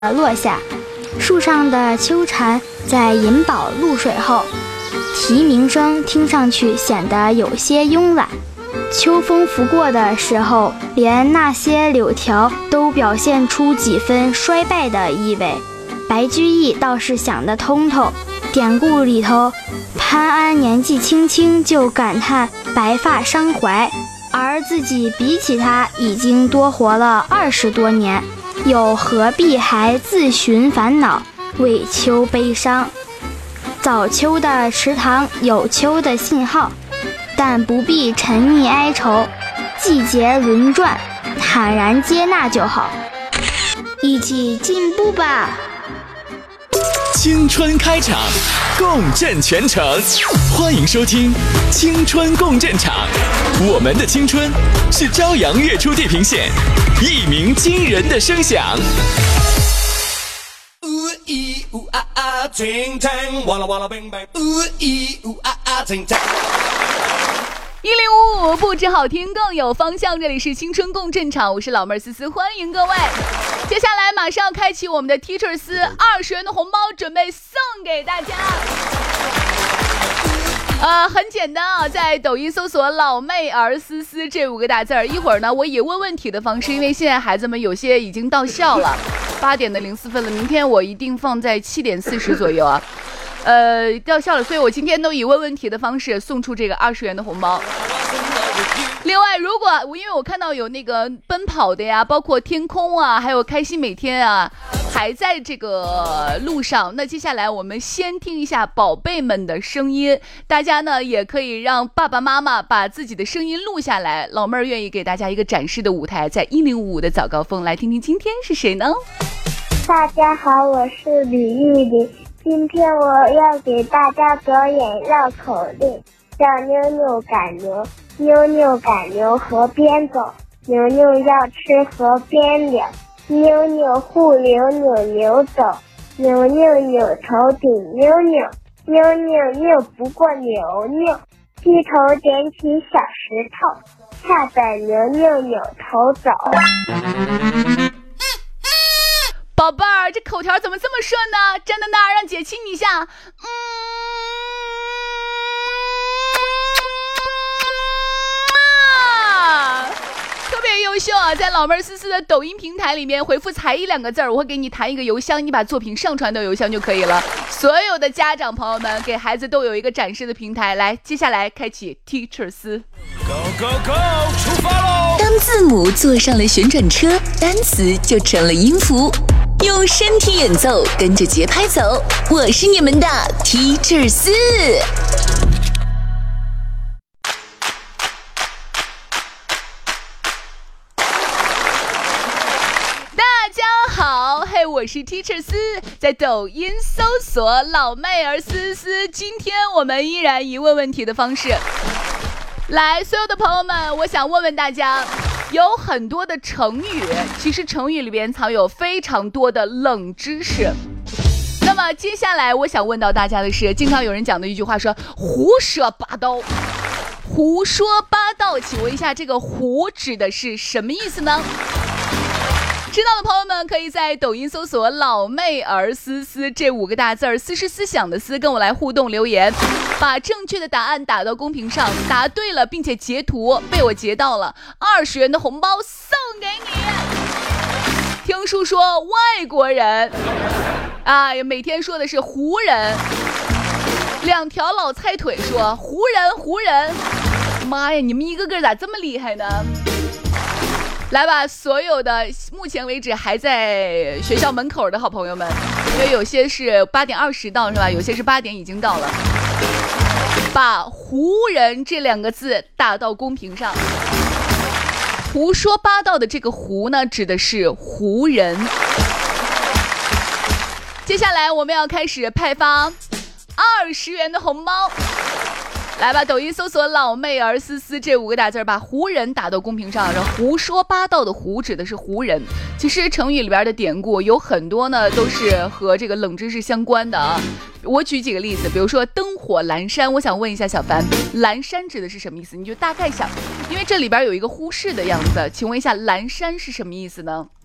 落下，树上的秋蝉在饮饱露水后，啼鸣声听上去显得有些慵懒。秋风拂过的时候，连那些柳条都表现出几分衰败的意味。白居易倒是想得通透，典故里头，潘安年纪轻轻就感叹白发伤怀，而自己比起他已经多活了20多年，又何必还自寻烦恼，为秋悲伤？早秋的池塘有秋的信号，但不必沉溺哀愁，季节轮转，坦然接纳就好。一起进步吧！ 青春开场，共振全城，欢迎收听青春共振场。我们的青春是朝阳月出地平线，一鸣惊人的声响。 1055不止好听更有方向，这里是青春共振场，我是老妹儿思思，欢迎各位。接下来马上开启我们的 Teacher 思20元的红包，准备送给大家。很简单啊，在抖音搜索老妹儿思思这5个大字儿。一会儿呢，我以问问题的方式，因为现在孩子们有些已经到校了，8点的04分了，明天我一定放在7点40左右啊。到校了，所以我今天都以问问题的方式送出这个20元的红包。另外，如果因为我看到有那个奔跑的呀，包括天空啊，还有开心每天啊，还在这个路上，那接下来我们先听一下宝贝们的声音，大家呢也可以让爸爸妈妈把自己的声音录下来，老妹儿愿意给大家一个展示的舞台，在1055的早高峰，来听听今天是谁呢？ 大家好，我是李玉林，今天我要给大家表演绕口令，叫妞妞赶牛，妞妞赶牛河边走，牛牛要吃河边柳，妞妞护牛扭牛走，牛牛扭头顶妞妞，妞妞拗不过牛牛，低头捡起小石头，吓得牛牛扭头走。 宝贝儿，这口条怎么这么顺呢？站在那儿让姐亲你一下。特别优秀啊！在老妹儿思思的抖音平台里面回复才艺2个字，我会给你弹一个邮箱，你把作品上传到邮箱就可以了。所有的家长朋友们给孩子都有一个展示的平台。来，接下来开启 Teacher 思 Go go go， 出发喽！ 当字母坐上了旋转车，单词就成了音符。用身体演奏，跟着节拍走。我是你们的 Teacher 思。 大家好，嘿，我是 Teacher 思，在抖音搜索老妹儿思思。今天我们依然以问问题的方式来，所有的朋友们，我想问问大家，有很多的成语，其实成语里边藏有非常多的冷知识。那么接下来我想问到大家的是，经常有人讲的一句话说胡说八道，胡说八道，请问一下这个胡指的是什么意思呢？知道的朋友们可以在抖音搜索老妹儿思思这5个大字儿，思是思想的思，跟我来互动留言，把正确的答案打到公屏上，答对了并且截图被我截到了，20元的红包送给你。听叔说外国人啊，每天说的是湖人，2条老菜腿说湖人，妈呀，你们一个个咋这么厉害呢？来吧，所有的目前为止还在学校门口的好朋友们，因为有些是8点20到是吧？有些是8点已经到了，把湖人这2个字打到公屏上。胡说八道的这个胡呢，指的是湖人。接下来我们要开始派发20元的红包。来吧，抖音搜索老妹儿思思这5个大字，把湖人打到公屏上。然后胡说八道的胡指的是湖人。其实成语里边的典故有很多呢，都是和这个冷知识相关的啊。我举几个例子，比如说灯火阑珊，我想问一下小凡，阑珊指的是什么意思？你就大概想，因为这里边有一个忽视的样子，请问一下阑珊是什么意思呢？